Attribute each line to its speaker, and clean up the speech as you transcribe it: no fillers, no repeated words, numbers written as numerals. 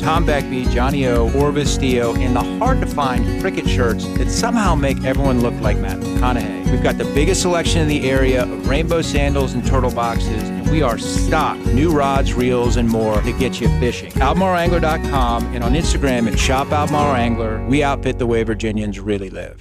Speaker 1: Tom Beckby, Johnny O, Orvis Stio, and the hard-to-find cricket shirts that somehow make everyone look like Matt McConaughey. We've got the biggest selection in the area of rainbow sandals and turtle boxes, and we are stocked new rods, reels, and more to get you fishing. AlbemarleAngler.com and on Instagram at ShopAlbemarleAngler. We outfit the way Virginians really live.